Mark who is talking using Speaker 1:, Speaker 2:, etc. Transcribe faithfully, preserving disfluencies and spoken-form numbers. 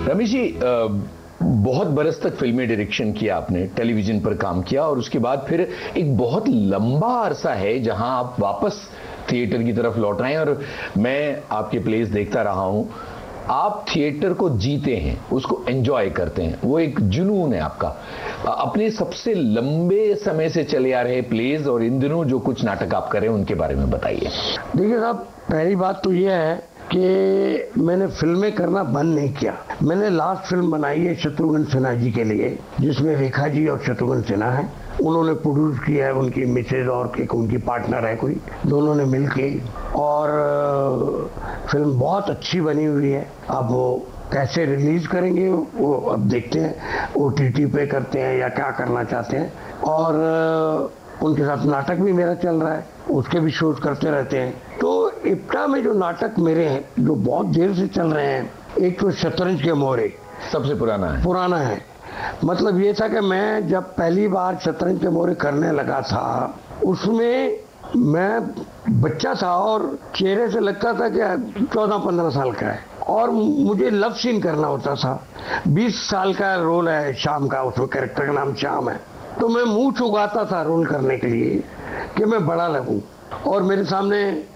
Speaker 1: रमेश जी, बहुत बरस तक फिल्में डायरेक्शन किया आपने, टेलीविजन पर काम किया और उसके बाद फिर एक बहुत लंबा अरसा है जहां आप वापस थिएटर की तरफ लौट रहे हैं। और मैं आपके प्लेस देखता रहा हूं, आप थिएटर को जीते हैं, उसको एंजॉय करते हैं, वो एक जुनून है आपका। अपने सबसे लंबे समय से चले आ रहे प्लेज और इन दिनों जो कुछ नाटक आप कर रहे हैं उनके बारे में बताइए।
Speaker 2: देखिए साहब, पहली बात तो यह है कि मैंने फिल्में करना बंद नहीं किया। मैंने लास्ट फिल्म बनाई है शत्रुघ्न सिन्हा जी के लिए, जिसमें रेखा जी और शत्रुघ्न सिन्हा है। उन्होंने प्रोड्यूस किया है, उनकी मिसेज और एक उनकी पार्टनर है कोई, दोनों ने मिलके, और फिल्म बहुत अच्छी बनी हुई है। अब वो कैसे रिलीज करेंगे वो अब देखते हैं, ओटीटी पे करते हैं या क्या करना चाहते हैं। और उनके साथ नाटक भी मेरा चल रहा है, उसके भी शोज करते रहते हैं। तो इप्टा में जो नाटक मेरे हैं जो बहुत देर से चल रहे हैं, एक तो शतरंज के मोहरे
Speaker 1: सबसे पुराना है
Speaker 2: पुराना है मतलब ये था कि मैं जब पहली बार शतरंज के मोहरे करने लगा था, उसमें मैं बच्चा था और चेहरे से लगता था कि चौदह पंद्रह साल का है, और मुझे लव सीन करना होता था। बीस साल का रोल है श्याम का, उसमें कैरेक्टर का नाम श्याम है। तो मैं मुंह चुगाता था रोल करने के लिए कि मैं बड़ा लगूं, और मेरे सामने